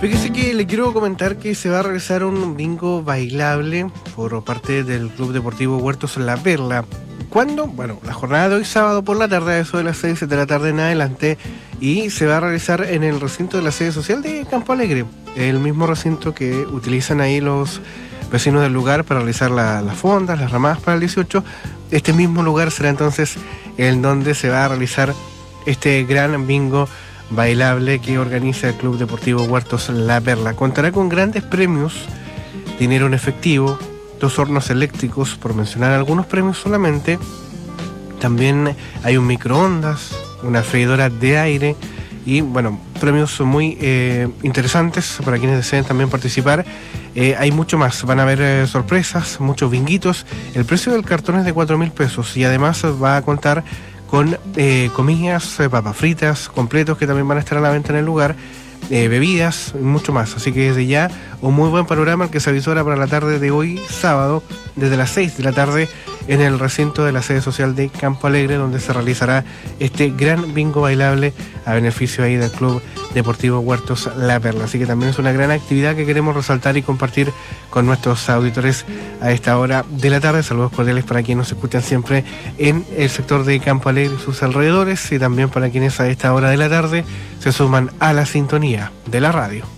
Fíjese que le quiero comentar que se va a realizar un bingo bailable por parte del Club Deportivo Huertos La Perla. ¿Cuándo? Bueno, la jornada de hoy sábado por la tarde, a eso de las 6 de la tarde en adelante, y se va a realizar en el recinto de la sede social de Campo Alegre, el mismo recinto que utilizan ahí los vecinos del lugar para realizar las fondas, las ramadas para el 18. Este mismo lugar será entonces en donde se va a realizar este gran bingo bailable que organiza el Club Deportivo Huertos La Perla. Contará con grandes premios, dinero en efectivo, 2 hornos eléctricos, por mencionar algunos premios solamente. También hay un microondas, una freidora de aire y, bueno, premios muy interesantes para quienes deseen también participar. Hay mucho más, van a haber sorpresas, muchos binguitos. El precio del cartón es de 4.000 pesos y además va a contar con comidas, papas fritas, completos que también van a estar a la venta en el lugar, bebidas y mucho más. Así que desde ya un muy buen panorama el que se avisora para la tarde de hoy sábado desde las 6 de la tarde en el recinto de la sede social de Campo Alegre, donde se realizará este gran bingo bailable a beneficio ahí del Club Deportivo Huertos La Perla. Así que también es una gran actividad que queremos resaltar y compartir con nuestros auditores a esta hora de la tarde. Saludos cordiales para quienes nos escuchan siempre en el sector de Campo Alegre y sus alrededores, y también para quienes a esta hora de la tarde se suman a la sintonía de la radio.